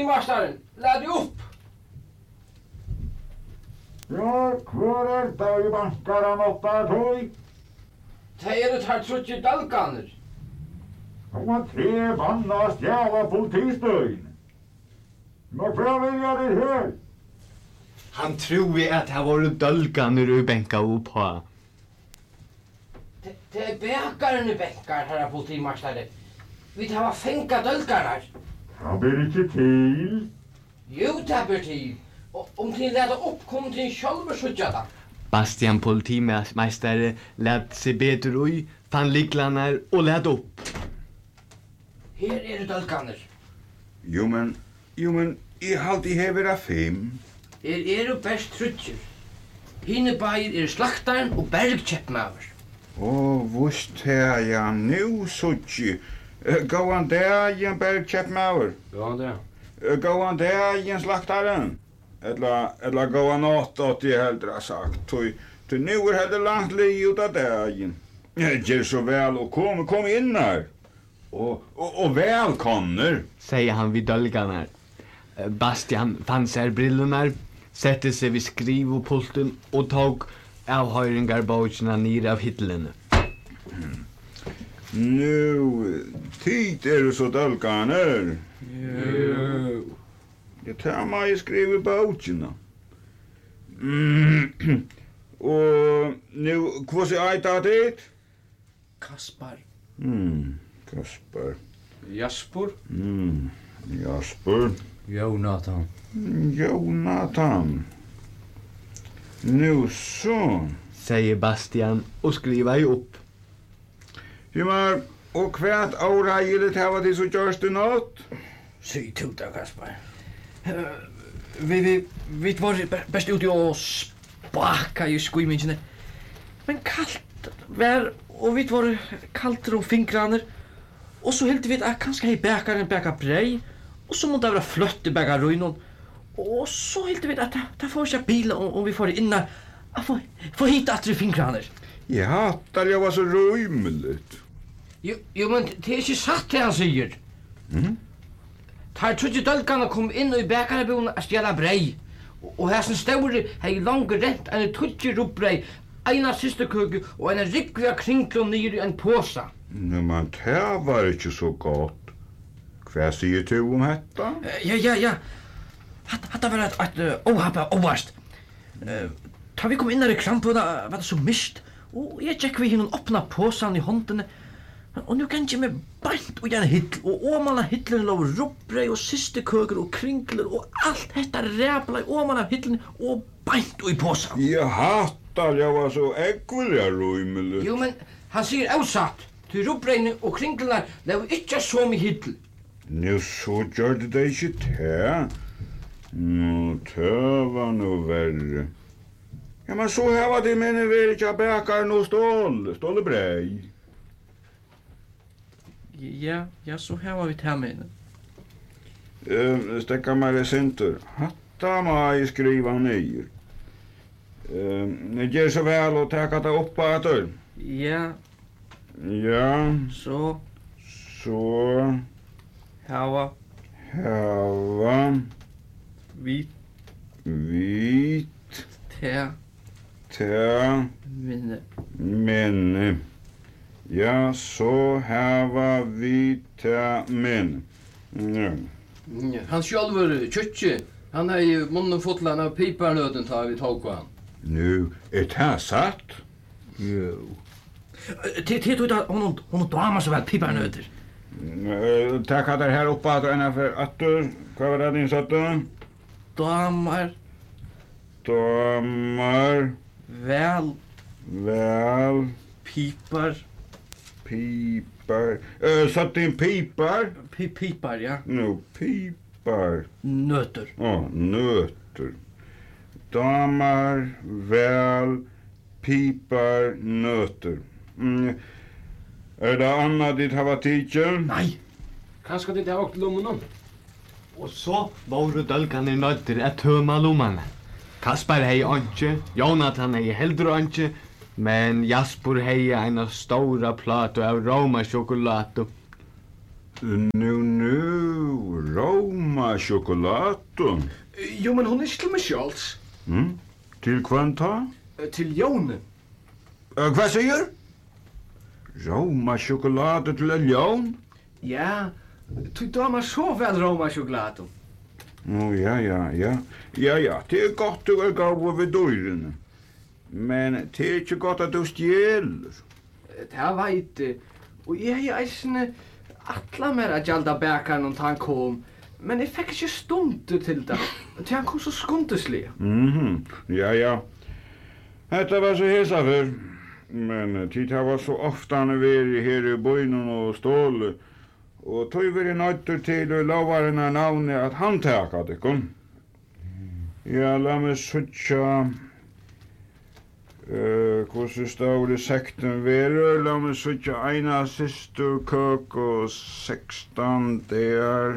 politimasteren, lad upp! Ja, hva det I bankaren 8-2? Det tar trutje dalkaner. Om 3 vanna stjäla politistøyn. Men hva vilja det her? Han tror at det var dølganer og benka upp på. Det bäkaren I bänkar, herra politimastare. Vi tar fänka dölkarar. Han blir ikke til. Jo, det blir til. Om till leda upp kom till själva skjutjata. Bastian politimestare lät sig betur ui, fann liklarna och lät upp. Här det dölkaner. Jo men, I halde hever 5. Här bäst trutjer. Hinne bæir slaktaren og bergkjeppmaver. Vust her, ja, nu suttji. Gåan dagen bergkjeppmaver. Ja, det. Gåan dagen slaktaren. Eller gåan 8 heldra sagt. Ty nu heller langt li ut av dagen. Gjer så väl och kom in här. Och välkomner, säger han vid dölgarna. Bastian fann sig brillorna, sette sig vid skrivopulten och tog avhöringarbokarna ner av hittelene. Nu, tid så dölgarna. Jo. Jag tar mig skriva bokarna. Och nu, vad är det dit? Kaspar. Kaspar. Jasper. Jasper. Jonathan. Jonathan. Nu så, säger Bastian och skriver upp. Hymar, och kvärt avrajilet här var det så görs det något? Säg tuta, Kaspar. Vi var bäst ute och spaka I skujmingen. Men kallt var och vi var kallt om fingrarna. Och så helt vi att kanske hej bäkaren bäka brei. Och så måste det vara flött I bäka ruinon. Och så helt vi att ta får sig bil om vi får inna att få hit att det fingrarna. Jag hattar jag var så rymligt. Jo men det är inte satt det han säger. Tar trutje dölkarna kom in I bäkarabon att stjäla brei. Och här som stod hej långt rätt en trutje rubbrei, ena systerköke och en rikviga krinklon ner I en påsa. Men det var inte så gott. Vad säger du om detta? Ja. Hatta var ett ohappa ovast. Tar vi kom in I krampuna var det så mist. Och jag check vi hinner öppna påsan I handen. Och nu kan jag med bant och en hittel och åman av hitteln låg rubbrei och systerköker och krinklor och allt detta räpla I åman av hitteln och bant och I påsan. Jag hattar jag var så äckliga rymligt. Jo men han säger avsatt. Ty rubbrein och krinklorna låg inte så med hittel. Nu så gör det inte det. Det var nog värre. Ja, men så här var det meningen vi inte bäkaren och stålbrei. Ja, så här var vi till med. Stäcka mig det center. Hatta mig skriva ner. Ni ger så väl och täcka det upp på att Ja. Så. Hava. Vit. Te. Minne. Ja, så hava vitamin. Ja. Han själver köttje. Han har ju munnen fotlan av piparnöten tar vi tag på han. Nu, det satt? Jo. Titt hon damer så väl piparnötter. Tack att det här uppe att ena för attor. Vad var det din satt då? Damer. Väl. Pipar. Satt din pipar? Pipar, ja. No, pipar. Nötter. Nötter. Damer, väl, pipar, nötter. Är det annat ditt hava teacher? Nej. Kanske det har åkt lommen. Och så var dölgarna nötter att tömma lommarna. Kaspar hei ikke, Jonathan hei heldre ikke, men Jasper hei en stora plato av Roma chokolade. Nu, Roma chokoladen. Jo, men hon är till mig självs. Till kvanta? Till Jone. Vad säger? Roma choklad till en ljon? Ja, du damer så väl Roma chokladen. Ja, det är gott du är gav vid dörren. Men det är inte gott att du stjäler. Det här vet och jag har eisne attla mer att gjalda bäkaren om han kom. Men jag fick inte stund till det. Till han kom så skundeslig. Ja. Detta var så hesa för. Men tid har var så ofta när vi är här i böjnen och stål. Och tog vi det nöjter till och lovarna navnet att han täka det kom. Ja, låt mig switcha. Hvordan står det sekten være? Låt mig switcha ena systerkök och 16 der.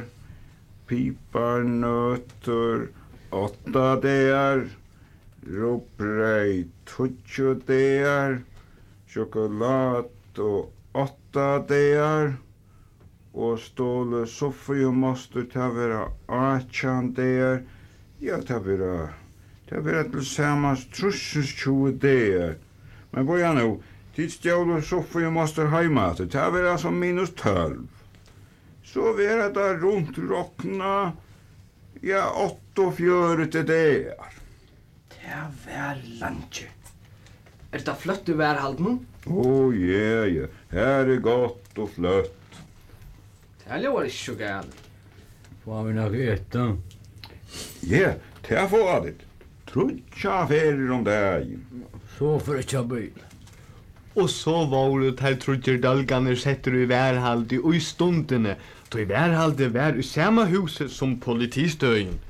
Piparnötter 8 der. Råbröd 20 der. Choklad och 8 der. Och Ståle Sofie måste ta vara 18 der. Ja, ta vara. Det blir tillsammans 20 der. Men börja nu. Tidsstjål Sofie måste hemma. Det blir alltså minus 12. Så blir det runt rockna. Ja, 48 der. Det var lunch. Är det flött du värhalden? Ja. Här är gott och flött. Det var inte så gärna. Får vi nog äta? Ja, det får det. Trutja ferier om dagen. Så för att köpa bil. Och så var det här trutjer dalgarna sätter i värhalde och i stundene. Då i värhalde var i samma huset som politistöjen.